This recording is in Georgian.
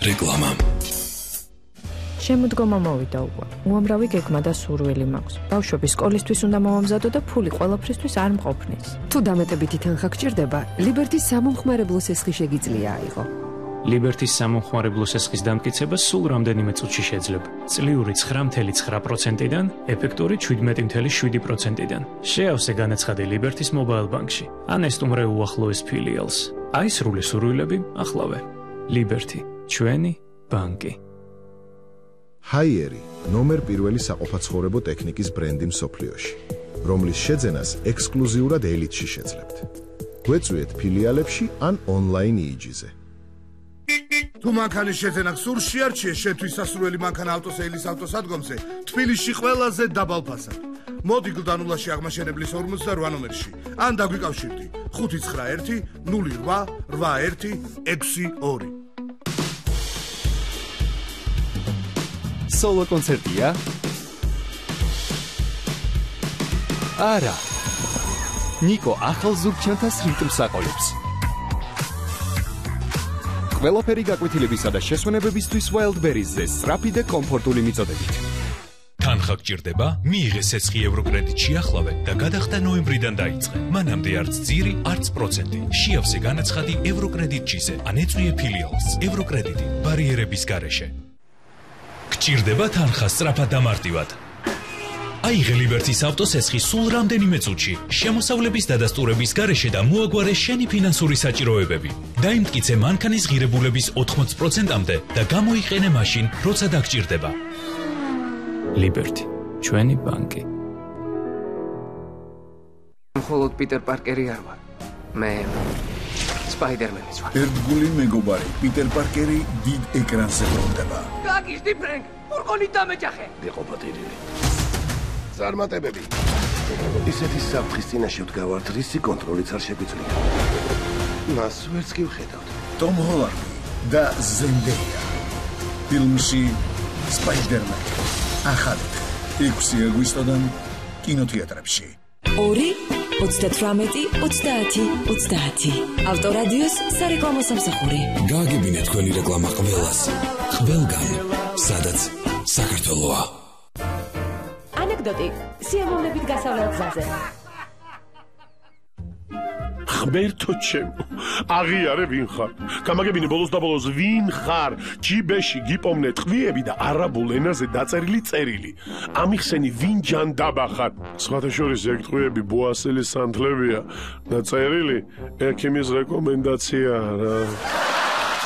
რეკლამა. შემოდგომა მოვიდა უკვე. უამრავი გეგმა და სურვილი მაქვს. ბავშვები სკოლისთვის უნდა მოვამზადო და ფული ყველაფრისთვის არ მყოფნის. თუ დამეტებითი თანხა გჭირდება, ლიბერტის სამომხმარებლო სესხი შეგიძლია აიღო. ლიბერტის სამომხმარებლო სესხის დამტკიცება სულ რამდენიმე წუთში შეძლებ. წლიური 9.9%-დან, ეფექტური 17.7%-დან. შეავსე განაცხადი ლიბერტის მობაილ ბანკში. ან ესტუმრე უახლოეს ფილიალს. აისრულე სურვილები ახლავე. ლიბერტი, ჩვენი ბანკი. ჰაიერი ნომერ პირველი საყოფაცხოვრებო ტექნიკის ბრენდი მსოფლიოში, რომლის შეძენას ექსკლუზიურად ელიტში შეძლებთ. გვეწვიეთ ფილიალებში ან ონლაინ EEG-ზე. თუ მანქანის შეძენა გსურს, შეარჩიე შენთვის სასურველი მანქანა ავტოსეილის ავტოსადგომზე თბილისში ყველაზე დაბალ ფასად. მოდი გლდანულაში აღმაშენებლის 48 ნომერში ან დაგვიკავშირდი 591 08 81 62. სოლო კონცერტია? არა. ნიკო ახალ ზურგჩანთას რიტმს აყოლებს. ყველაფერი გაკვეთილებისა და შესვენებებისთვის Wildberries-ზე სწრაფი და კომფორტული მიწოდებით. თანხა გჭირდება? მიიღე სესხი ევროკრედიტში ახლავე და გადახდა ნოემბრიდან დაიწყე. მანამდე არც ძირი, არც პროცენტი. შეავსე განაცხადი ევროკრედიტჩიზე, ან ეწვიე ფილიალს. ევროკრედიტი ბარიერების გარეშე. გჭირდება თანხა სწრაფად და მარტივად. აიღე ლიბერტის ავტოსესხი სულ რამდენიმე წუთში, შემოსავლების დადასტურების გარეშე და მოაგვარე შენი ფინანსური საჭიროებები. დაიმტკიცე მანქანის ღირებულების 80%-მდე და გამოიყენე მაშინ, როცა დაგჭირდება. ლიბერტი, ჩვენი ბანკი. მხოლოდ პიტერ პარკერი არ ვარ. მე სპაიდერმენიც ვარ. ერთგული მეგობარი პიტერ პარკერი დიდ ეკრანზე ბრუნდება. გაგიჟდი ფრენკ, ფურგონით დამეჯახე. იყო პატირილი. წარმატებები. ისეთი საფრთხის წინაშე ვდგავართ, რისი კონტროლიც არ შეგვიძლია. მას ვერც კი ვხედავთ. ტომ ჰოლანდი და ზენდეია. ფილმში სპაიდერმენი. ახალი 6 აგვისტოდან კინოთეატრებში. 2-38-30-30. ავტორადიოს სარეკლამო სამსახური. გააგებინეთ თქვენი რეკლამა ყველას. ყველგან, სადაც საქართველოა. ანეკდოტი სიამოვნებით გასავლელ გზაზე. ხმერთო ჩემო, აღიარე ვინ ხარ? გამაგებინე ბოლოს და ბოლოს ვინ ხარ? ჯიბეში გიპოვნე ტყვიები და არაბულ ენაზე დაწერილი წერილი. ამიხსენი ვინ ჯანდაბა ხარ? სხვათა შორის ეგ ტყვიები ბოასელის სანთლებია და წერილი ექიმის რეკომენდაციაა რა.